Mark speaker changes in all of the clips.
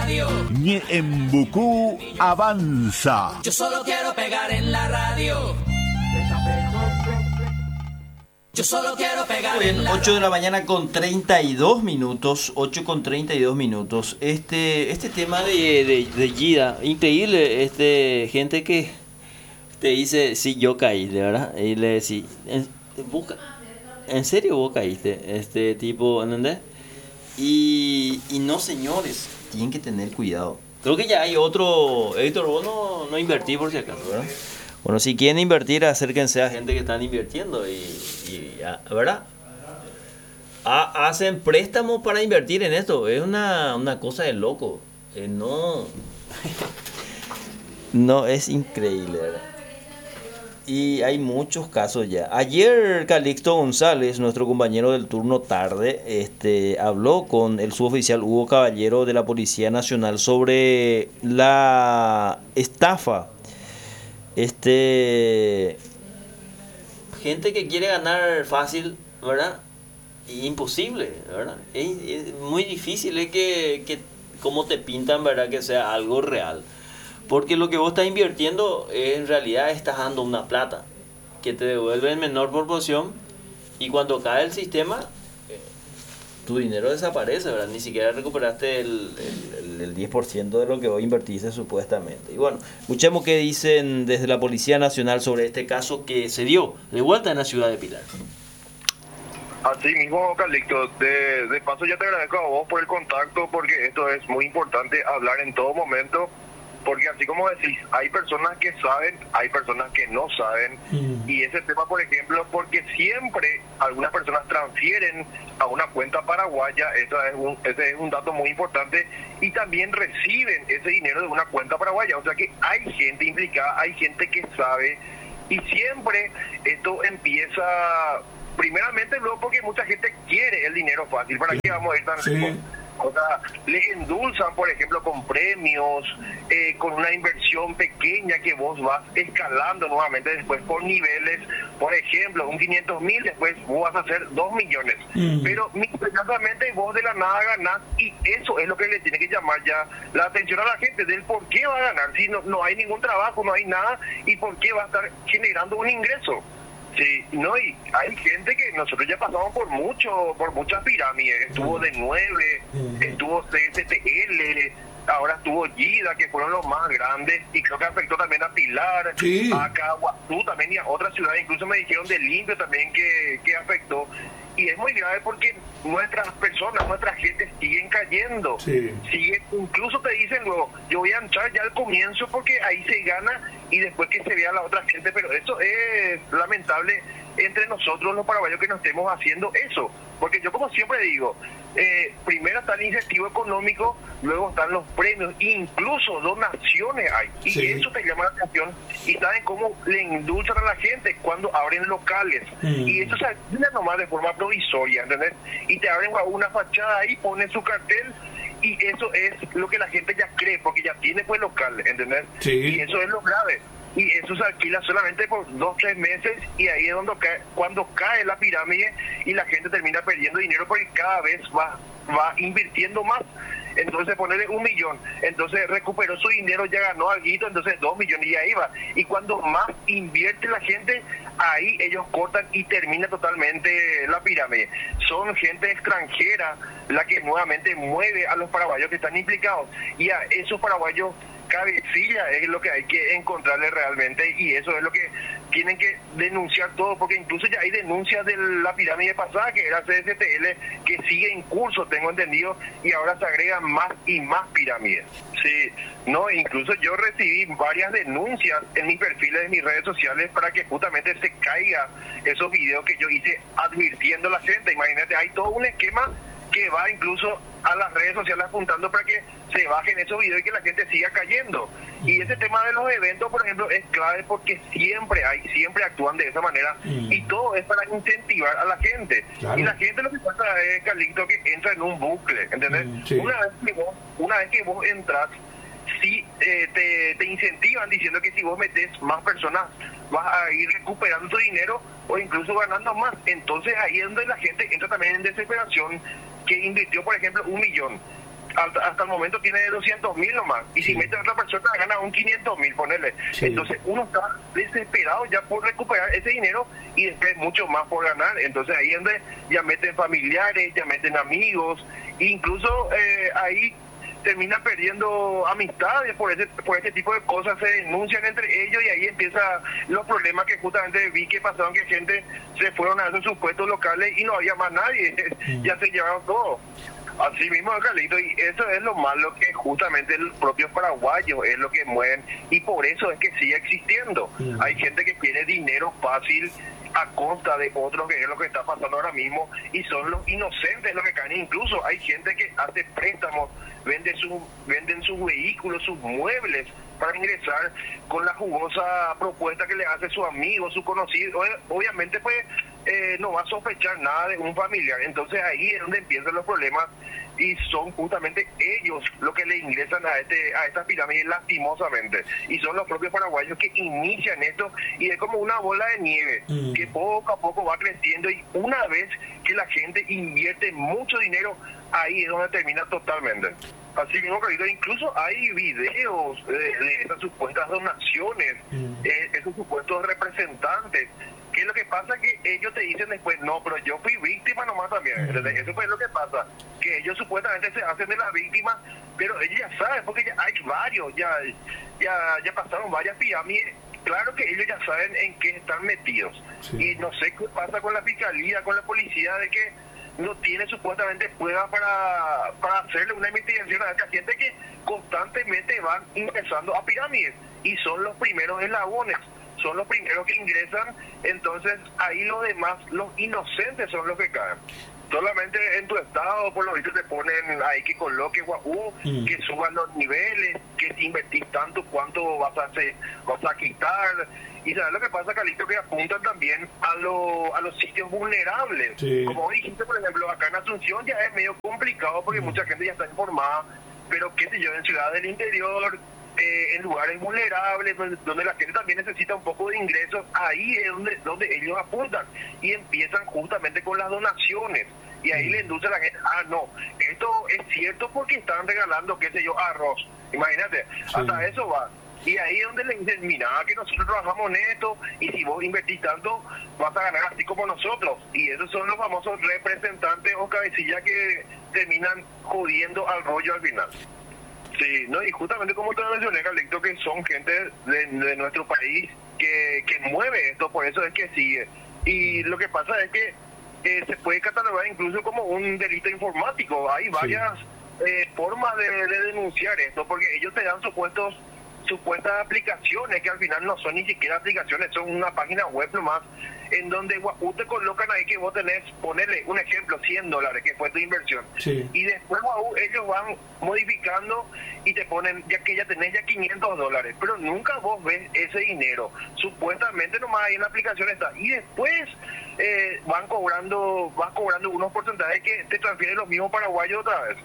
Speaker 1: radio.
Speaker 2: Ñeembucú avanza.
Speaker 1: Yo solo quiero pegar en la radio. Yo solo quiero pegar en la
Speaker 3: 8 de la mañana con 32 minutos. 8 con 32 minutos. Este tema de Gida, increíble. Gente que te dice, sí, yo caí, de verdad. Y le decís, ¿en serio vos caíste? Este tipo, ¿entendés? Y no, señores, tienen que tener cuidado. Creo que ya hay otro. Héctor, vos no invertí por si acaso, ¿verdad? Bueno, si quieren invertir, acérquense a gente que están invirtiendo ¿verdad? Hacen préstamos para invertir en esto. Es una cosa de loco. No, es increíble, ¿verdad? Y hay muchos casos ya. Ayer Calixto González, nuestro compañero del turno tarde, habló con el suboficial Hugo Caballero de la Policía Nacional sobre la estafa. Gente que quiere ganar fácil, ¿verdad? Imposible, ¿verdad? Es muy difícil, es que como te pintan, ¿verdad? Que sea algo real. Porque lo que vos estás invirtiendo, en realidad estás dando una plata que te devuelve en menor proporción, y cuando cae el sistema, tu dinero desaparece, ¿verdad? Ni siquiera recuperaste el 10% de lo que vos invertiste supuestamente. Y bueno, escuchemos qué dicen desde la Policía Nacional sobre este caso que se dio de vuelta en la ciudad de Pilar.
Speaker 4: Así mismo, Calixto, de paso ya te agradezco a vos por el contacto, porque esto es muy importante hablar en todo momento, porque así como decís, hay personas que saben, hay personas que no saben, y ese tema, por ejemplo, porque siempre algunas personas transfieren a una cuenta paraguaya, ese es un dato muy importante, y también reciben ese dinero de una cuenta paraguaya, o sea que hay gente implicada, hay gente que sabe, y siempre esto empieza primeramente luego porque mucha gente quiere el dinero fácil. ¿Para qué vamos a ir tan lejos? O sea, le endulzan, por ejemplo, con premios, con una inversión pequeña que vos vas escalando nuevamente después por niveles. Por ejemplo, un 500.000, después vos vas a hacer 2 millones. Pero inmediatamente vos de la nada ganás, y eso es lo que le tiene que llamar ya la atención a la gente, del por qué va a ganar si no hay ningún trabajo, no hay nada, y por qué va a estar generando un ingreso. Sí, no, y hay gente que nosotros ya pasamos por muchas pirámides. Estuvo de 9, estuvo CSTL, ahora estuvo Gida, que fueron los más grandes, y creo que afectó también a Pilar, a Caguazú también, y a otras ciudades. Incluso me dijeron de Limpio también que afectó. Y es muy grave porque nuestras personas, nuestra gente siguen cayendo. Incluso te dicen luego, yo voy a entrar ya al comienzo porque ahí se gana, y después que se vea la otra gente. Pero eso es lamentable entre nosotros los paraguayos que nos estemos haciendo eso. Porque yo, como siempre digo, primero está el incentivo económico, luego están los premios, incluso donaciones hay. Y eso te llama la atención. Y saben cómo le endulzan a la gente cuando abren locales. Y eso se hace nomás de forma provisoria, ¿entendés? Y te abren una fachada ahí, ponen su cartel, y eso es lo que la gente ya cree, porque ya tiene pues local, ¿entendés? Y eso es lo grave. Y eso se alquila solamente por 2-3 meses, y ahí es cuando cae la pirámide, y la gente termina perdiendo dinero porque cada vez va invirtiendo más. Entonces ponerle 1 millón, entonces recuperó su dinero, ya ganó algo, entonces 2 millones, y ahí va. Y cuando más invierte la gente, ahí ellos cortan y termina totalmente la pirámide. Son gente extranjera la que nuevamente mueve a los paraguayos que están implicados, y a esos paraguayos cabecilla es lo que hay que encontrarle realmente, y eso es lo que tienen que denunciar todo, porque incluso ya hay denuncias de la pirámide pasada, que era CSTL, que sigue en curso, tengo entendido, y ahora se agregan más y más pirámides. Sí, no, incluso yo recibí varias denuncias en mis perfiles de mis redes sociales para que justamente se caiga esos videos que yo hice advirtiendo a la gente. Imagínate, hay todo un esquema que va incluso a las redes sociales apuntando para que se bajen esos videos y que la gente siga cayendo. Y ese tema de los eventos, por ejemplo, es clave porque siempre actúan de esa manera, y todo es para incentivar a la gente. Y la gente, lo que pasa es, Calixto, que entra en un bucle, ¿entendés? Una vez que vos entras, sí, te incentivan diciendo que si vos metes más personas vas a ir recuperando tu dinero o incluso ganando más. Entonces ahí es donde la gente entra también en desesperación, que invirtió, por ejemplo, 1 millón. hasta el momento tiene 200.000 nomás, y si mete a otra persona gana un 500.000, ponele. Entonces uno está desesperado ya por recuperar ese dinero y después mucho más por ganar. Entonces ahí es donde ya meten familiares, ya meten amigos, incluso ahí terminan perdiendo amistades por ese tipo de cosas, se denuncian entre ellos y ahí empiezan los problemas que justamente vi que pasaron, que gente se fueron a esos supuestos locales y no había más nadie, ya se llevaron todo. Así mismo, Carlito, y eso es lo malo, que justamente los propios paraguayos es lo que mueven, y por eso es que sigue existiendo. Hay gente que quiere dinero fácil a costa de otros, que es lo que está pasando ahora mismo, y son los inocentes los que caen. Incluso hay gente que hace préstamos, venden sus vehículos, sus muebles para ingresar con la jugosa propuesta que le hace su amigo, su conocido. Obviamente pues no va a sospechar nada de un familiar. Entonces ahí es donde empiezan los problemas, y son justamente ellos los que le ingresan a estas pirámides, lastimosamente, y son los propios paraguayos que inician esto, y es como una bola de nieve que poco a poco va creciendo, y una vez que la gente invierte mucho dinero, ahí es donde termina totalmente. Así mismo, Carlito, incluso hay videos de esas supuestas donaciones, esos supuestos representantes, que lo que pasa es que ellos te dicen después, no, pero yo fui víctima nomás también. Eso fue lo que pasa, que ellos supuestamente se hacen de las víctimas, pero ellos ya saben, porque ya hay varios, ya pasaron varias pirámides. Claro que ellos ya saben en qué están metidos. Y no sé qué pasa con la fiscalía, con la policía, de que no tiene supuestamente pruebas para hacerle una investigación a esta gente que constantemente van ingresando a pirámides, y son los primeros eslabones, son los primeros que ingresan. Entonces ahí los demás, los inocentes, son los que caen. Solamente en tu estado, por lo visto, te ponen ahí que coloques que suban los niveles, que si invertís tanto, cuánto vas a quitar. Y sabes lo que pasa, Calixto, que apuntan también a los sitios vulnerables. Como dijiste, por ejemplo, acá en Asunción ya es medio complicado porque mucha gente ya está informada, pero qué sé yo, en ciudades del interior, en lugares vulnerables, donde la gente también necesita un poco de ingresos, ahí es donde ellos apuntan, y empiezan justamente con las donaciones, y ahí le induce a la gente, no, esto es cierto porque están regalando, qué sé yo, arroz, imagínate, hasta eso va. Y ahí es donde le dicen, mira, que nosotros trabajamos en esto, y si vos invertís tanto, vas a ganar así como nosotros. Y esos son los famosos representantes o cabecillas que terminan jodiendo al rollo al final. Sí, no, y justamente como te mencioné, Carlito, que son gente de nuestro país que mueve esto, por eso es que sigue. Y lo que pasa es que se puede catalogar incluso como un delito informático. Hay varias formas de denunciar esto, porque ellos te dan supuestas aplicaciones que al final no son ni siquiera aplicaciones, son una página web nomás, en donde te colocan ahí que vos tenés, ponerle un ejemplo, $100, que fue tu inversión, y después ellos van modificando y te ponen ya tenés ya $500, pero nunca vos ves ese dinero, supuestamente nomás ahí en la aplicación está, y después vas cobrando unos porcentajes que te transfieren los mismos paraguayos otra vez.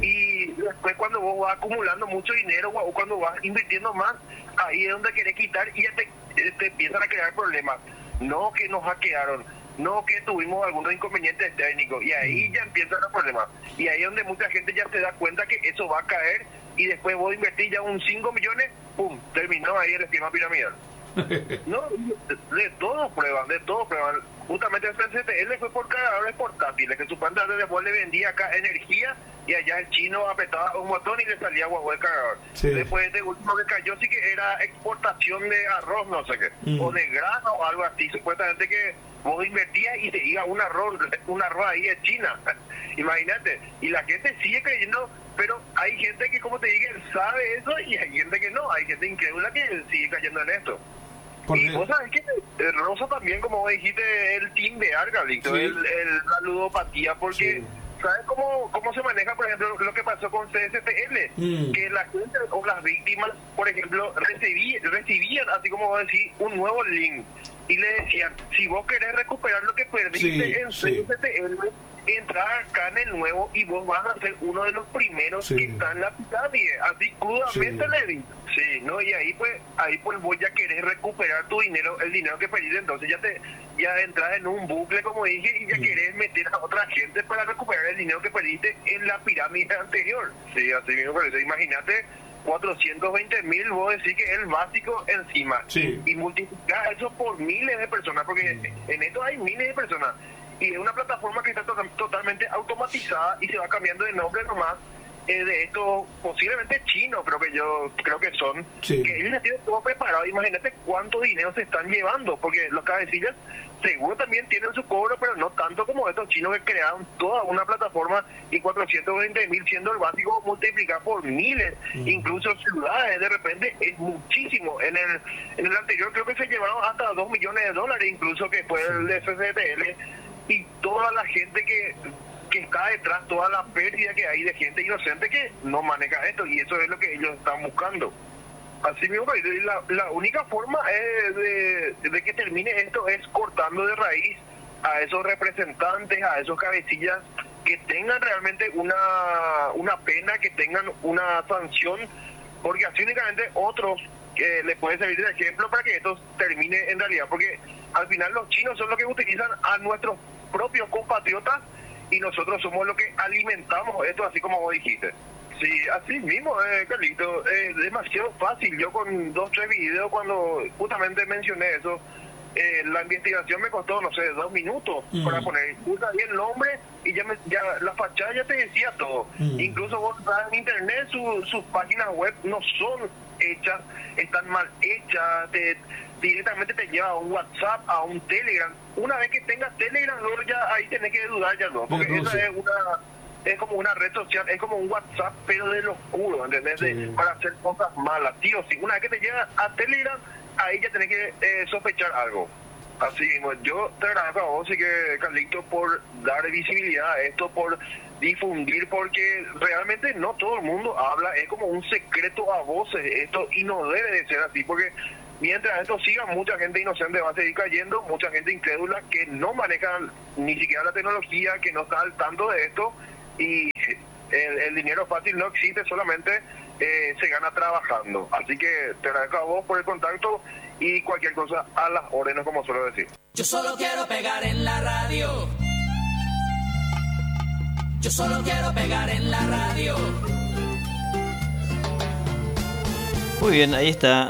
Speaker 4: Y después, cuando vos vas acumulando mucho dinero o cuando vas invirtiendo más, ahí es donde querés quitar y ya te empiezan a crear problemas. No que nos hackearon, no que tuvimos algunos inconvenientes técnicos, y ahí ya empiezan los problemas. Y ahí es donde mucha gente ya se da cuenta que eso va a caer, y después vos invertís ya un 5 millones, ¡pum!, terminó ahí el esquema piramidal. No, de todo prueban. Justamente el PCTL fue por cargadores portátiles, que supuestamente después le vendía acá energía, y allá el chino apretaba un botón y le salía guagua el cargador. Después de último que cayó, sí que era exportación de arroz, no sé qué, o de grano o algo así, supuestamente que vos invertías y te iba un arroz ahí de China. Imagínate, y la gente sigue creyendo, pero hay gente que, como te dije, sabe eso, y hay gente que no, hay gente incrédula que sigue cayendo en esto. Y vos sabés que Rosa también, como vos dijiste, el timbear, Carlito, la ludopatía, porque ¿sabes cómo se maneja, por ejemplo, lo que pasó con CSTL? Que la gente o las víctimas, por ejemplo, recibían, así como vos decís, un nuevo link, y le decían, si vos querés recuperar lo que perdiste en CSTL, entrar acá en el nuevo y vos vas a ser uno de los primeros que está en la pirámide, así crudamente le digo. Sí, no, y ahí pues vos ya querés recuperar tu dinero, el dinero que perdiste, entonces ya entras en un bucle, como dije, y ya querés meter a otra gente para recuperar el dinero que perdiste en la pirámide anterior. Sí, así mismo por eso, imagínate 420.000, vos decís que es el básico encima, y multiplicar eso por miles de personas, porque en esto hay miles de personas, y es una plataforma que está totalmente automatizada y se va cambiando de nombre nomás, de esto posiblemente chinos, yo creo que son, que ellos ya tienen todo preparado. Imagínate cuánto dinero se están llevando, porque los cabecillas seguro también tienen su cobro, pero no tanto como estos chinos que crearon toda una plataforma, y 420.000 siendo el básico, multiplicar por miles, incluso ciudades, de repente es muchísimo. En el anterior creo que se llevaron hasta $2 millones, incluso, que fue el de FCTL, y toda la gente que está detrás, toda la pérdida que hay de gente inocente que no maneja esto, y eso es lo que ellos están buscando. Así mismo, la única forma de que termine esto es cortando de raíz a esos representantes, a esos cabecillas, que tengan realmente una pena, que tengan una sanción, porque así únicamente otros que les puede servir de ejemplo para que esto termine en realidad, porque al final los chinos son los que utilizan a nuestros propios compatriotas, y nosotros somos los que alimentamos esto, así como vos dijiste. Sí, así mismo, Carlito, es demasiado fácil. Yo con 2 o 3 videos, cuando justamente mencioné eso, la investigación me costó, no sé, 2 minutos para poner ahí el nombre, y ya la fachada ya te decía todo. Incluso vos vas en internet, sus páginas web no son hechas, están mal hechas, directamente te lleva a un WhatsApp, a un Telegram. Una vez que tengas Telegram, luego ya ahí tenés que dudar ya, ¿no? Porque esa es como una red social, es como un WhatsApp, pero de lo oscuro, ¿entendés? Para hacer cosas malas, tío. Si una vez que te llega a Telegram, ahí ya tenés que sospechar algo. Así mismo, yo te agradezco a vos, y que, Carlito, por dar visibilidad a esto, por difundir, porque realmente no todo el mundo habla, es como un secreto a voces esto, y no debe de ser así, porque mientras esto siga, mucha gente inocente va a seguir cayendo, mucha gente incrédula que no maneja ni siquiera la tecnología, que no está al tanto de esto, y el dinero fácil no existe, solamente se gana trabajando. Así que te agradezco a vos por el contacto, y cualquier cosa a las órdenes, como suelo decir.
Speaker 1: Yo solo quiero pegar en la radio. Yo solo quiero pegar en la radio.
Speaker 3: Muy bien, ahí está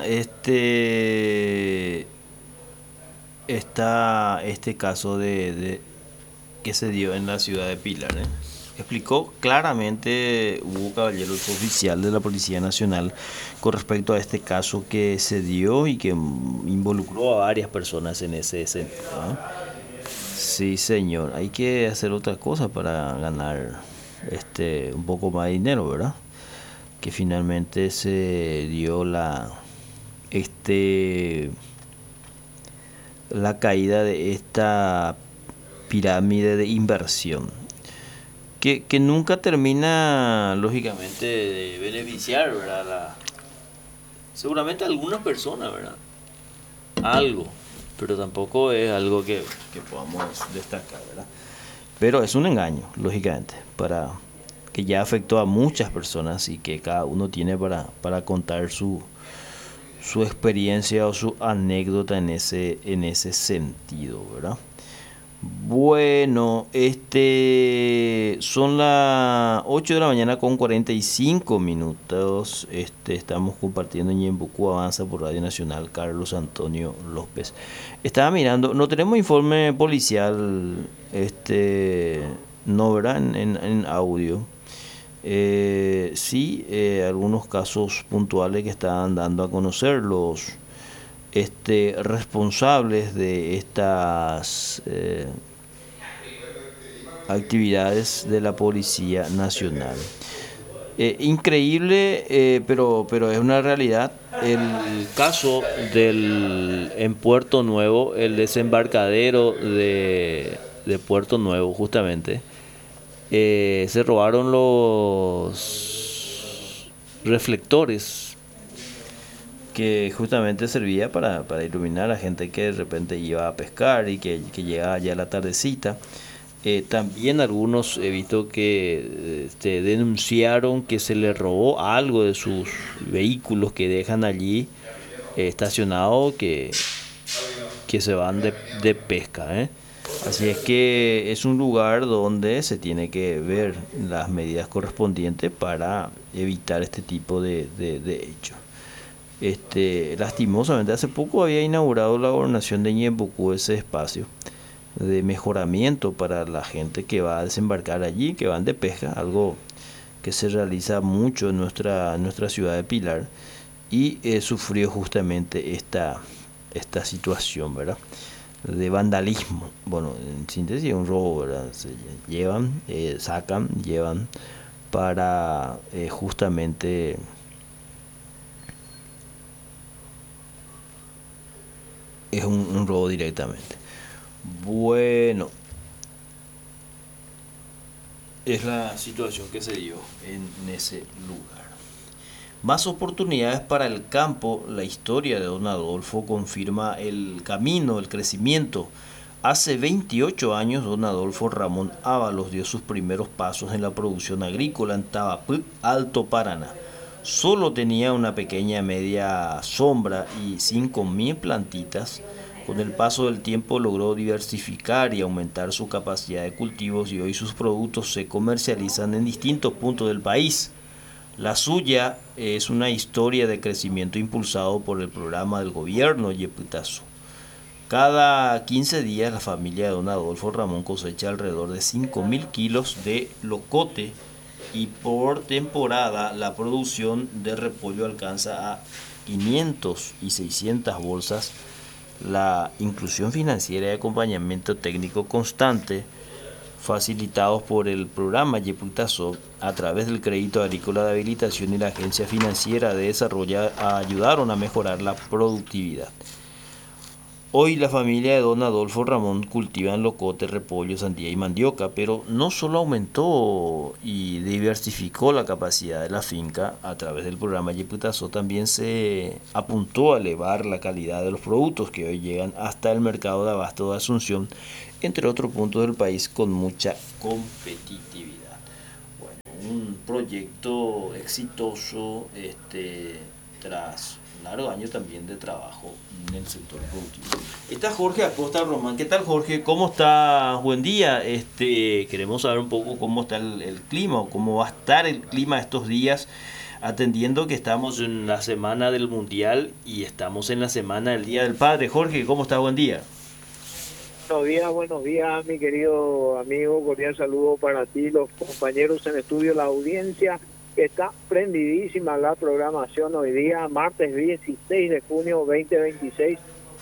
Speaker 3: este caso de que se dio en la ciudad de Pilar, Explicó claramente Hugo Caballero, el oficial de la Policía Nacional, con respecto a este caso que se dio y que involucró a varias personas en ese sentido, ¿no? Sí, señor, hay que hacer otra cosa para ganar un poco más de dinero, ¿verdad? Que finalmente se dio la caída de esta pirámide de inversión, que nunca termina, lógicamente, de beneficiar, ¿verdad? Seguramente a algunas personas, ¿verdad? Algo, pero tampoco es algo que podamos destacar, ¿verdad? Pero es un engaño, lógicamente, que ya afectó a muchas personas, y que cada uno tiene para contar su experiencia o su anécdota en ese sentido, ¿verdad? Bueno, son las 8 de la mañana con 45 minutos. Estamos compartiendo en Ñembucú Avanza por Radio Nacional. Carlos Antonio López. Estaba mirando, no tenemos informe policial, no, ¿verdad? En audio. Sí, algunos casos puntuales que estaban dando a conocer los responsables de estas actividades de la Policía Nacional. Increíble, pero es una realidad. El caso en Puerto Nuevo, el desembarcadero de Puerto Nuevo, justamente, se robaron los reflectores que justamente servía para iluminar a la gente que de repente iba a pescar y que llegaba ya la tardecita. También algunos he visto que denunciaron que se les robó algo de sus vehículos que dejan allí estacionados, que se van de pesca, ¿eh? Así es que es un lugar donde se tiene que ver las medidas correspondientes para evitar este tipo de hechos. Lastimosamente, hace poco había inaugurado la gobernación de Ñembucú ese espacio de mejoramiento para la gente que va a desembarcar allí, que van de pesca, algo que se realiza mucho en nuestra ciudad de Pilar, y sufrió justamente esta situación, ¿verdad?, de vandalismo. Bueno, en síntesis, un robo, ¿verdad? Se llevan, sacan, llevan para justamente es un robo directamente. Bueno, es la situación que se dio en ese lugar. Más oportunidades para el campo. La historia de don Adolfo confirma el camino, el crecimiento. Hace 28 años, don Adolfo Ramón Ábalos dio sus primeros pasos en la producción agrícola en Tabapú, Alto Paraná. Solo tenía una pequeña media sombra y 5.000 plantitas. Con el paso del tiempo logró diversificar y aumentar su capacidad de cultivos, y hoy sus productos se comercializan en distintos puntos del país. La suya es una historia de crecimiento impulsado por el programa del gobierno Yeputazo. Cada 15 días la familia de don Adolfo Ramón cosecha alrededor de 5.000 kilos de locote, y por temporada la producción de repollo alcanza a 500 y 600 bolsas. La inclusión financiera y acompañamiento técnico constante facilitados por el programa Yeputazo a través del crédito agrícola de habilitación y la agencia financiera de desarrollo ayudaron a mejorar la productividad. Hoy la familia de don Adolfo Ramón cultivan locote, repollo, sandía y mandioca, pero no solo aumentó y diversificó la capacidad de la finca a través del programa Yeputazo, también se apuntó a elevar la calidad de los productos que hoy llegan hasta el mercado de abasto de Asunción, entre otros puntos del país, con mucha competitividad. Bueno, un proyecto exitoso tras largo año también de trabajo en el sector productivo. Está Jorge Acosta Román. ¿Qué tal, Jorge? ¿Cómo está? Buen día. Queremos saber un poco cómo está el clima, o cómo va a estar el clima estos días, atendiendo que estamos en la semana del Mundial y estamos en la semana del Día del Padre. Jorge, ¿cómo está? Buen día.
Speaker 5: Buenos días, mi querido amigo. Cordial saludo para ti, los compañeros en estudio, la audiencia. Está prendidísima la programación hoy día, martes 16 de junio 2026.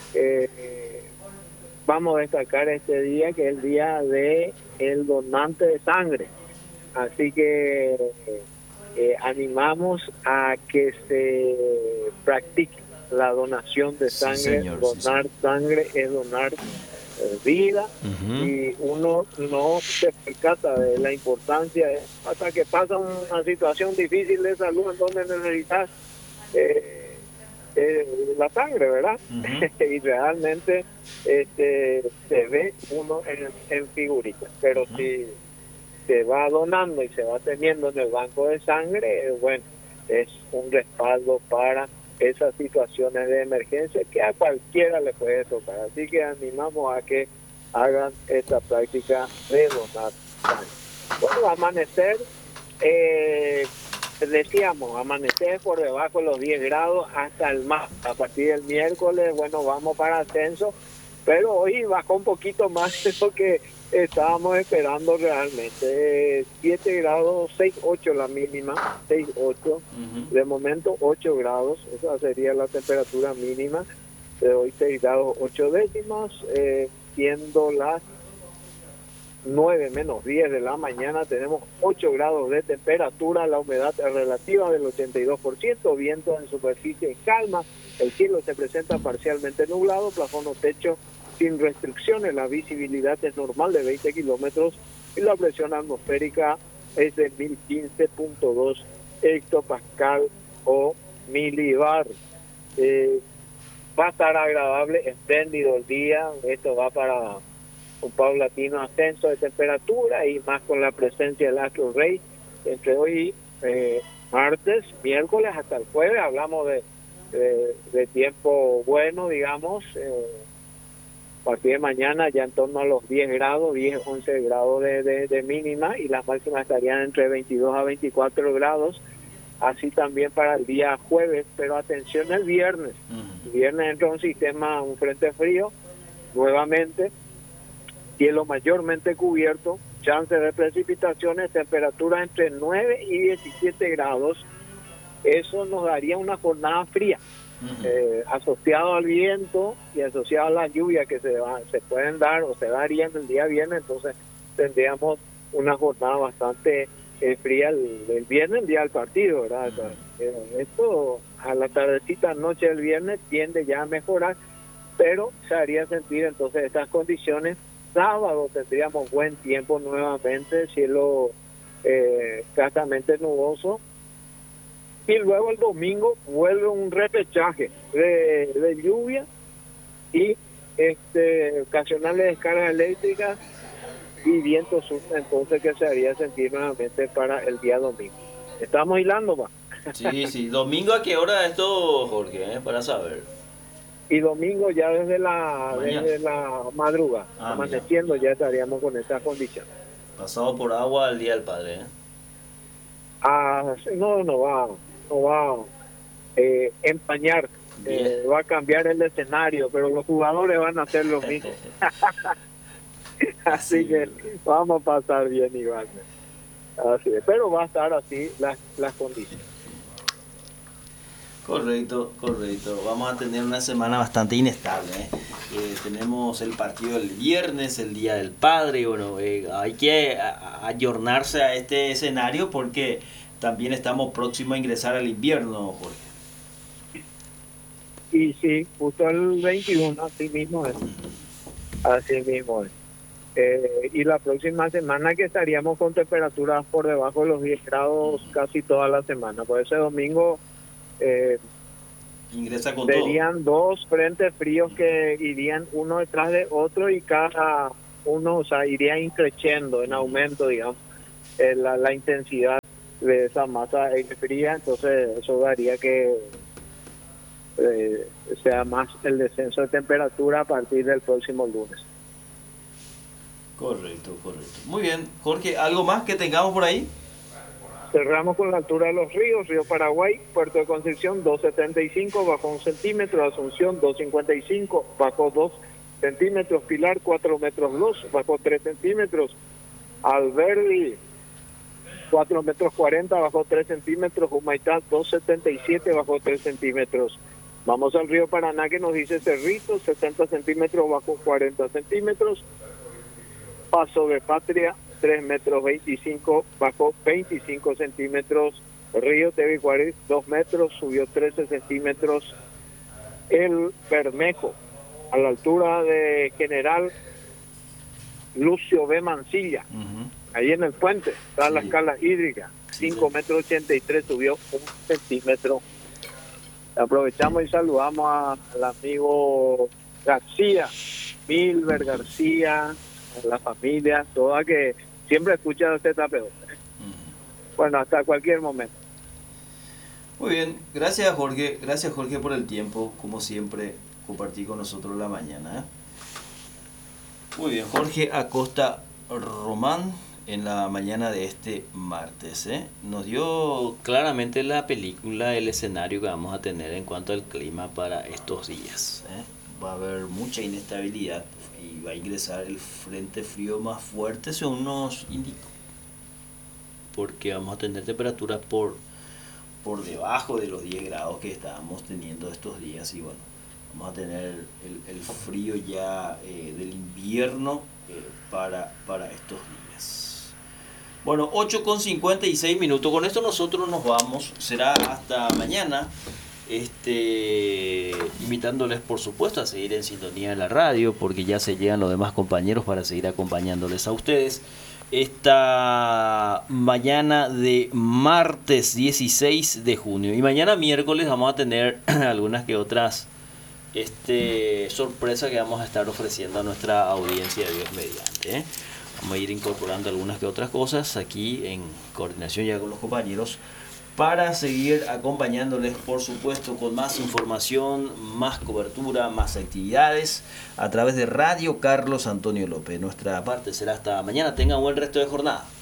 Speaker 5: Vamos a destacar este día, que es el día de el donante de sangre. Así que animamos a que se practique la donación de sangre. Sí, señor, donar sangre es donar vida. Y uno no se percata de la importancia hasta que pasa una situación difícil de salud en donde necesitas la sangre, ¿verdad? Y realmente se ve uno en figuritas, pero si se va donando y se va teniendo en el banco de sangre, bueno, es un respaldo para esas situaciones de emergencia que a cualquiera le puede tocar. Así que animamos a que hagan esta práctica de donar sangre. Bueno, amanecer, decíamos, amanecer por debajo de los 10 grados hasta el más. A partir del miércoles, bueno, vamos para ascenso, pero hoy bajó un poquito más de lo que estábamos esperando realmente. 7 grados, 6,8 la mínima, 6,8. De momento 8 grados, esa sería la temperatura mínima. De hoy 6 grados 8 décimas, siendo las 9 menos 10 de la mañana, tenemos 8 grados de temperatura, la humedad relativa del 82%, viento en superficie en calma, el cielo se presenta parcialmente nublado, plafón o techo sin restricciones, la visibilidad es normal de 20 kilómetros y la presión atmosférica es de 1015.2 hectopascal o milibar. Va a estar agradable, espléndido el día. Esto va para un paulatino ascenso de temperatura y más con la presencia del astro rey entre hoy martes, miércoles hasta el jueves. Hablamos de tiempo bueno, digamos, a partir de mañana ya en torno a los 10 grados, 10, 11 grados de mínima, y las máximas estarían entre 22 a 24 grados, así también para el día jueves. Pero atención el viernes. El viernes entra un sistema, un frente frío, nuevamente, cielo mayormente cubierto, chance de precipitaciones, temperatura entre 9 y 17 grados. Eso nos daría una jornada fría, asociado al viento y asociado a las lluvias que se pueden dar o se darían el día viernes. Entonces tendríamos una jornada bastante fría el viernes, el día del partido, ¿verdad? Esto a la tardecita, noche del viernes, tiende ya a mejorar, pero se haría sentir entonces estas condiciones. Sábado tendríamos buen tiempo nuevamente, cielo escasamente nuboso, y luego el domingo vuelve un repechaje de lluvia y ocasionales descargas eléctricas y viento sur, entonces que se haría sentir nuevamente para el día domingo. Estamos hilando, va.
Speaker 3: Sí. ¿Domingo a qué hora esto, Jorge? Para saber.
Speaker 5: Y domingo ya desde la madrugada,
Speaker 3: Ah,
Speaker 5: amaneciendo, ya estaríamos con esa condición.
Speaker 3: Pasado por agua el Día del Padre,
Speaker 5: No va a empañar, va a cambiar el escenario, pero los jugadores van a hacer lo mismo. Así
Speaker 3: Sí.
Speaker 5: que vamos a pasar bien igualmente. Así es, pero va a estar así las condiciones.
Speaker 3: Correcto. Vamos a tener una semana bastante inestable. Tenemos el partido el viernes, el Día del Padre. Bueno, hay que ayornarse a este escenario porque también estamos próximos a ingresar al invierno, Jorge.
Speaker 5: Y sí, justo el 21, así mismo es. Así mismo es. Y la próxima semana que estaríamos con temperaturas por debajo de los 10 grados casi toda la semana. Por ese domingo
Speaker 3: Ingresa con
Speaker 5: serían dos frentes fríos que irían uno detrás de otro y cada uno, o sea, iría increciendo en aumento, digamos, la intensidad de esa masa fría. Entonces eso daría que sea más el descenso de temperatura a partir del próximo lunes.
Speaker 3: Correcto. Muy bien, Jorge, ¿algo más que tengamos por ahí?
Speaker 5: Cerramos con la altura de los ríos: Río Paraguay, Puerto de Concepción 2.75 bajo 1 centímetro, Asunción 2.55 bajo 2 centímetros, Pilar 4 metros 2 bajo 3 centímetros, Alberdi 4 metros 40 bajo 3 centímetros, Humaitá 2.77 bajo 3 centímetros. Vamos al río Paraná, que nos dice Cerrito 60 centímetros bajo 40 centímetros, Paso de Patria 3 metros 25 bajo 25 centímetros, Río Tebicuarí 2 metros, subió 13 centímetros, el Bermejo a la altura de General Lucio B. Mancilla, ahí en el puente está la escala hídrica, 5 metros 83, subió 1 centímetro. Aprovechamos y saludamos al amigo García, Milber García, a la familia, toda que siempre escucha este tapeo. Bueno, hasta cualquier momento.
Speaker 3: Muy bien, gracias Jorge por el tiempo, como siempre, compartir con nosotros la mañana. Muy bien, Jorge Acosta Román en la mañana de este martes. Nos dio claramente la película, el escenario que vamos a tener en cuanto al clima para estos días. Va a haber mucha inestabilidad y va a ingresar el frente frío más fuerte, según nos indicó, porque vamos a tener temperaturas por debajo de los 10 grados que estábamos teniendo estos días, y bueno, vamos a tener el frío ya del invierno para estos días. Bueno, 8:56. Con esto nosotros nos vamos. Será hasta mañana. Invitándoles, por supuesto, a seguir en sintonía de la radio, porque ya se llegan los demás compañeros para seguir acompañándoles a ustedes esta mañana de martes 16 de junio. Y mañana miércoles vamos a tener algunas que otras sorpresa que vamos a estar ofreciendo a nuestra audiencia, Dios mediante. Vamos a ir incorporando algunas que otras cosas aquí en coordinación ya con los compañeros para seguir acompañándoles, por supuesto, con más información, más cobertura, más actividades a través de Radio Carlos Antonio López. Nuestra parte será hasta mañana. Tengan buen resto de jornada.